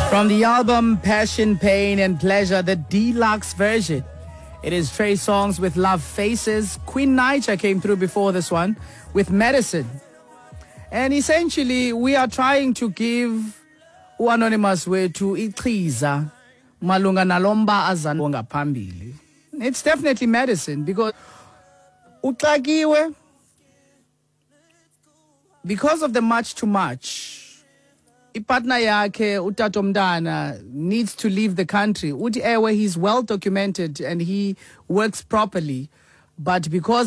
From the album Passion, Pain and Pleasure, the deluxe version. It is Trey Songz with Love Faces. Queen Naija came through before this one with Medicine. And essentially, we are trying to give Anonymous wethu ichiza malunga nalomba azana ngaphambili. It's definitely medicine because uxakiwe because of the much too much. Ipartner yakhe utata omntana needs to leave the country. Uthi ewe, he's well documented and he works properly, but because